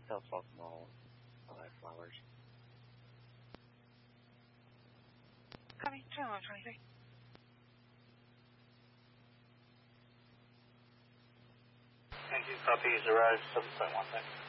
South Falk Mall, Flowers. Copy, 2123. Thank you, copy, he's arrived, 7.1, thanks.